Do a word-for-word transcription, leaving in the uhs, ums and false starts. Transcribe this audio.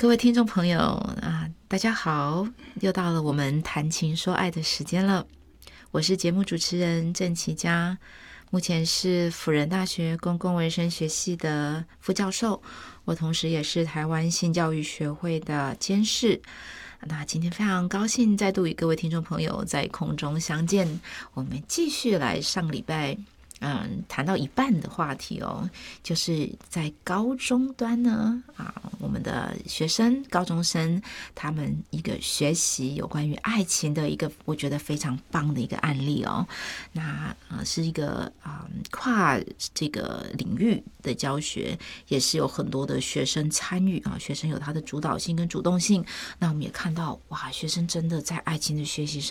各位听众朋友啊，大家好，又到了我们谈情说爱的时间了。我是节目主持人郑琪佳，目前是辅仁大学公共卫生学系的副教授，我同时也是台湾性教育学会的监事。那今天非常高兴再度与各位听众朋友在空中相见，我们继续来上礼拜嗯，谈到一半的话题哦，就是在高中端呢，啊，我们的学生、高中生他们一个学习有关于爱情的一个，我觉得非常棒的一个案例哦。那啊、呃，是一个啊、嗯、跨这个领域的教学，也是有很多的学生参与啊，学生有他的主导性跟主动性。那我们也看到，哇，学生真的在爱情的学习上